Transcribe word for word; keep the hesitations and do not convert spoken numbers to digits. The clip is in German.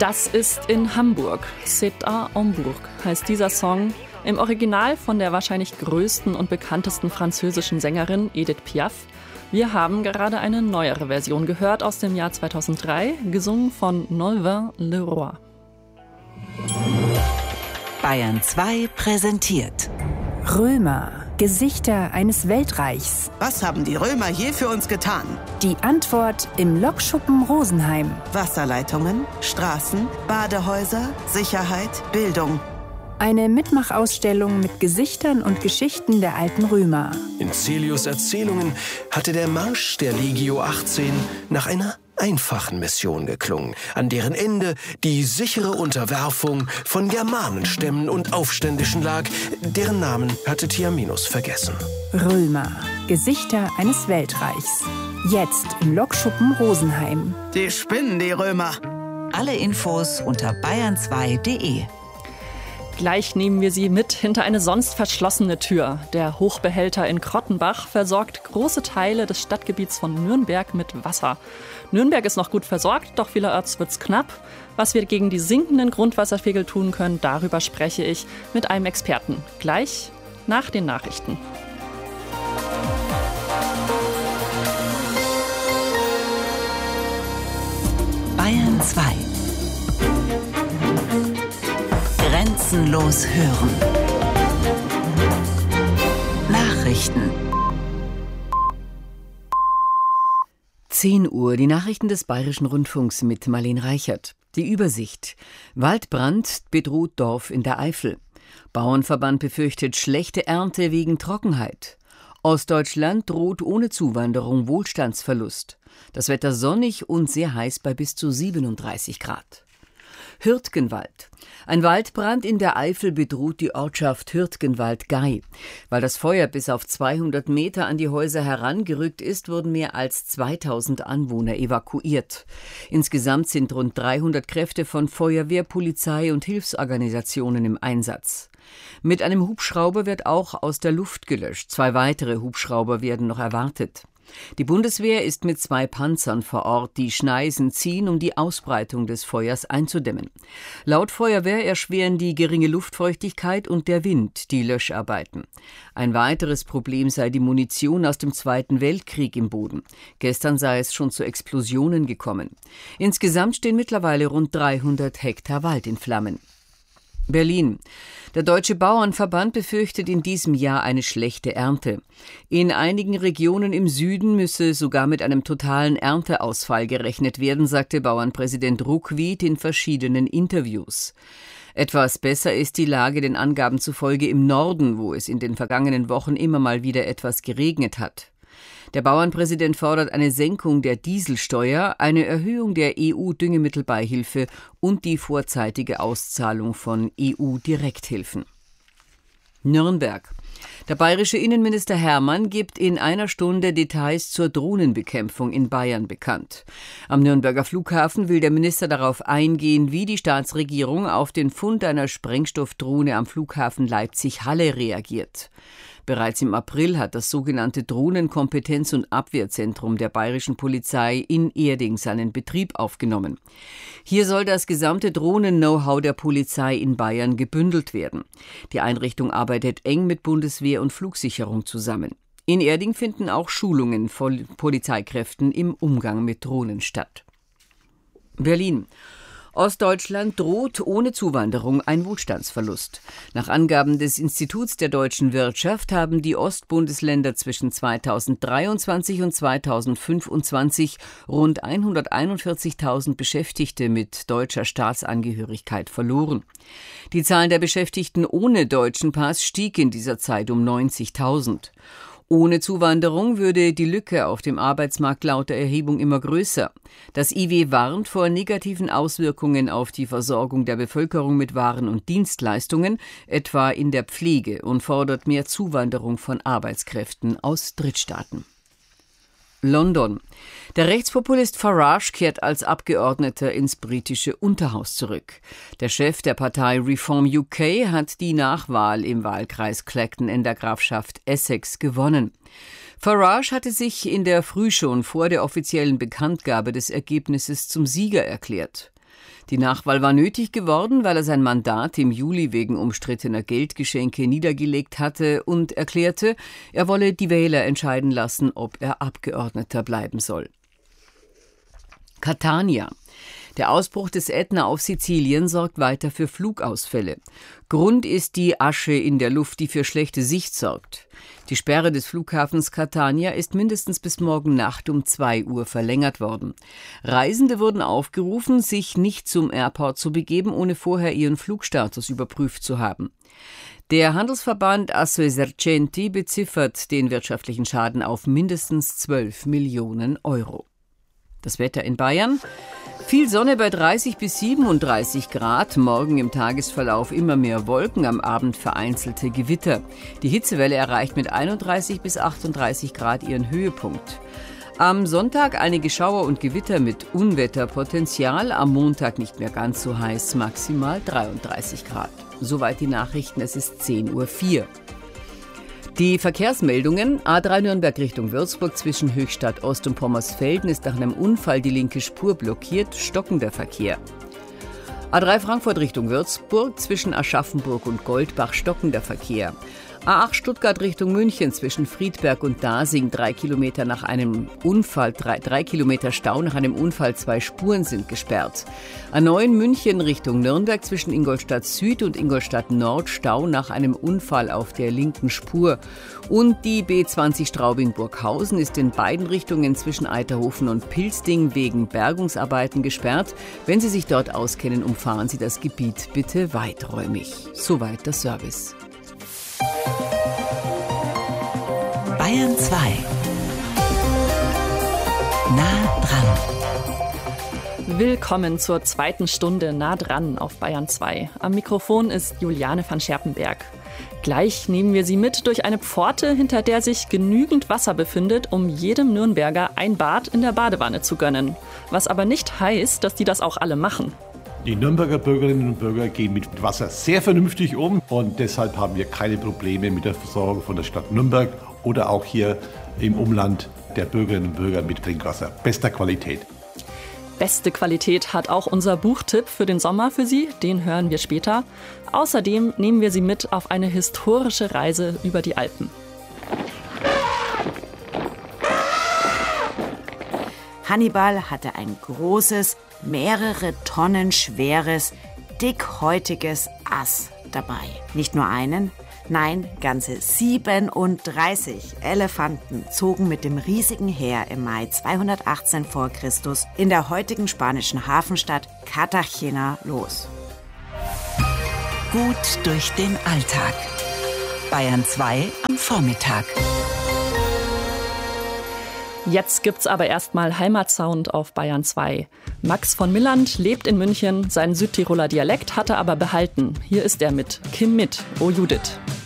Das ist in Hamburg. C'est à Hambourg heißt dieser Song. Im Original von der wahrscheinlich größten und bekanntesten französischen Sängerin Edith Piaf. Wir haben gerade eine neuere Version gehört aus dem Jahr zweitausenddrei, gesungen von Nolwenn Leroy. Bayern zwei präsentiert Römer, Gesichter eines Weltreichs. Was haben die Römer je für uns getan? Die Antwort im Lokschuppen Rosenheim. Wasserleitungen, Straßen, Badehäuser, Sicherheit, Bildung. Eine Mitmachausstellung mit Gesichtern und Geschichten der alten Römer. In Cälius' Erzählungen hatte der Marsch der Legio achtzehn nach einer einfachen Mission geklungen, an deren Ende die sichere Unterwerfung von Germanenstämmen und Aufständischen lag, deren Namen hatte Tiaminus vergessen. Römer, Gesichter eines Weltreichs. Jetzt im Lokschuppen Rosenheim. Die spinnen, die Römer. Alle Infos unter bayern zwei punkt de. Gleich nehmen wir Sie mit hinter eine sonst verschlossene Tür. Der Hochbehälter in Krottenbach versorgt große Teile des Stadtgebiets von Nürnberg mit Wasser. Nürnberg ist noch gut versorgt, doch vielerorts wird's knapp. Was wir gegen die sinkenden Grundwasserpegel tun können, darüber spreche ich mit einem Experten. Gleich nach den Nachrichten. Bayern zwei. Grenzenlos hören. Nachrichten. zehn Uhr, die Nachrichten des Bayerischen Rundfunks mit Marlene Reichert. Die Übersicht. Waldbrand bedroht Dorf in der Eifel. Bauernverband befürchtet schlechte Ernte wegen Trockenheit. Ostdeutschland droht ohne Zuwanderung Wohlstandsverlust. Das Wetter sonnig und sehr heiß bei bis zu siebenunddreißig Grad. Hürtgenwald. Ein Waldbrand in der Eifel bedroht die Ortschaft Hürtgenwald-Gey. Weil das Feuer bis auf zweihundert Meter an die Häuser herangerückt ist, wurden mehr als zweitausend Anwohner evakuiert. Insgesamt sind rund dreihundert Kräfte von Feuerwehr, Polizei und Hilfsorganisationen im Einsatz. Mit einem Hubschrauber wird auch aus der Luft gelöscht. Zwei weitere Hubschrauber werden noch erwartet. Die Bundeswehr ist mit zwei Panzern vor Ort, die Schneisen ziehen, um die Ausbreitung des Feuers einzudämmen. Laut Feuerwehr erschweren die geringe Luftfeuchtigkeit und der Wind die Löscharbeiten. Ein weiteres Problem sei die Munition aus dem Zweiten Weltkrieg im Boden. Gestern sei es schon zu Explosionen gekommen. Insgesamt stehen mittlerweile rund dreihundert Hektar Wald in Flammen. Berlin. Der Deutsche Bauernverband befürchtet in diesem Jahr eine schlechte Ernte. In einigen Regionen im Süden müsse sogar mit einem totalen Ernteausfall gerechnet werden, sagte Bauernpräsident Ruckwied in verschiedenen Interviews. Etwas besser ist die Lage den Angaben zufolge im Norden, wo es in den vergangenen Wochen immer mal wieder etwas geregnet hat. Der Bauernpräsident fordert eine Senkung der Dieselsteuer, eine Erhöhung der E U-Düngemittelbeihilfe und die vorzeitige Auszahlung von E U-Direkthilfen. Nürnberg. Der bayerische Innenminister Hermann gibt in einer Stunde Details zur Drohnenbekämpfung in Bayern bekannt. Am Nürnberger Flughafen will der Minister darauf eingehen, wie die Staatsregierung auf den Fund einer Sprengstoffdrohne am Flughafen Leipzig-Halle reagiert. Bereits im April hat das sogenannte Drohnenkompetenz- und Abwehrzentrum der bayerischen Polizei in Erding seinen Betrieb aufgenommen. Hier soll das gesamte Drohnen-Know-how der Polizei in Bayern gebündelt werden. Die Einrichtung arbeitet eng mit Bundeswehr und Flugsicherung zusammen. In Erding finden auch Schulungen von Polizeikräften im Umgang mit Drohnen statt. Berlin. Ostdeutschland droht ohne Zuwanderung ein Wohlstandsverlust. Nach Angaben des Instituts der deutschen Wirtschaft haben die Ostbundesländer zwischen zweitausenddreiundzwanzig und zweitausendfünfundzwanzig rund hunderteinundvierzigtausend Beschäftigte mit deutscher Staatsangehörigkeit verloren. Die Zahl der Beschäftigten ohne deutschen Pass stieg in dieser Zeit um neunzigtausend. Ohne Zuwanderung würde die Lücke auf dem Arbeitsmarkt laut der Erhebung immer größer. Das I W warnt vor negativen Auswirkungen auf die Versorgung der Bevölkerung mit Waren und Dienstleistungen, etwa in der Pflege, und fordert mehr Zuwanderung von Arbeitskräften aus Drittstaaten. London. Der Rechtspopulist Farage kehrt als Abgeordneter ins britische Unterhaus zurück. Der Chef der Partei Reform U K hat die Nachwahl im Wahlkreis Clacton in der Grafschaft Essex gewonnen. Farage hatte sich in der Früh schon vor der offiziellen Bekanntgabe des Ergebnisses zum Sieger erklärt. Die Nachwahl war nötig geworden, weil er sein Mandat im Juli wegen umstrittener Geldgeschenke niedergelegt hatte und erklärte, er wolle die Wähler entscheiden lassen, ob er Abgeordneter bleiben soll. Catania. Der Ausbruch des Ätna auf Sizilien sorgt weiter für Flugausfälle. Grund ist die Asche in der Luft, die für schlechte Sicht sorgt. Die Sperre des Flughafens Catania ist mindestens bis morgen Nacht um zwei Uhr verlängert worden. Reisende wurden aufgerufen, sich nicht zum Airport zu begeben, ohne vorher ihren Flugstatus überprüft zu haben. Der Handelsverband Assoesercenti beziffert den wirtschaftlichen Schaden auf mindestens zwölf Millionen Euro. Das Wetter in Bayern. Viel Sonne bei dreißig bis siebenunddreißig Grad, morgen im Tagesverlauf immer mehr Wolken, am Abend vereinzelte Gewitter. Die Hitzewelle erreicht mit einunddreißig bis achtunddreißig Grad ihren Höhepunkt. Am Sonntag einige Schauer und Gewitter mit Unwetterpotenzial, am Montag nicht mehr ganz so heiß, maximal dreiunddreißig Grad. Soweit die Nachrichten, es ist zehn Uhr vier. Die Verkehrsmeldungen: A drei Nürnberg Richtung Würzburg zwischen Höchstadt Ost und Pommersfelden ist nach einem Unfall die linke Spur blockiert, stockender Verkehr. A drei Frankfurt Richtung Würzburg zwischen Aschaffenburg und Goldbach stockender Verkehr. A acht Stuttgart Richtung München zwischen Friedberg und Dasing drei Kilometer nach einem Unfall, drei, drei Kilometer Stau nach einem Unfall, zwei Spuren sind gesperrt. A neun München Richtung Nürnberg zwischen Ingolstadt Süd und Ingolstadt Nord Stau nach einem Unfall auf der linken Spur. Und die B zwanzig Straubing-Burghausen ist in beiden Richtungen zwischen Eiterhofen und Pilsting wegen Bergungsarbeiten gesperrt. Wenn Sie sich dort auskennen, umfahren Sie das Gebiet bitte weiträumig. Soweit der Service. Bayern zwei. Nah dran. Willkommen zur zweiten Stunde Nah dran auf Bayern zwei. Am Mikrofon ist Juliane van Scherpenberg. Gleich nehmen wir Sie mit durch eine Pforte, hinter der sich genügend Wasser befindet, um jedem Nürnberger ein Bad in der Badewanne zu gönnen. Was aber nicht heißt, dass die das auch alle machen. Die Nürnberger Bürgerinnen und Bürger gehen mit Wasser sehr vernünftig um und deshalb haben wir keine Probleme mit der Versorgung von der Stadt Nürnberg oder auch hier im Umland der Bürgerinnen und Bürger mit Trinkwasser bester Qualität. Beste Qualität hat auch unser Buchtipp für den Sommer für Sie, den hören wir später. Außerdem nehmen wir Sie mit auf eine historische Reise über die Alpen. Hannibal hatte ein großes, mehrere Tonnen schweres, dickhäutiges Ass dabei. Nicht nur einen, nein, ganze siebenunddreißig Elefanten zogen mit dem riesigen Heer im Mai zweihundertachtzehn vor Christus in der heutigen spanischen Hafenstadt Cartagena los. Gut durch den Alltag. Bayern zwei am Vormittag. Jetzt gibt's aber erstmal Heimatsound auf Bayern zwei. Max von Milland lebt in München, seinen Südtiroler Dialekt hat er aber behalten. Hier ist er mit Kim mit, O Judith.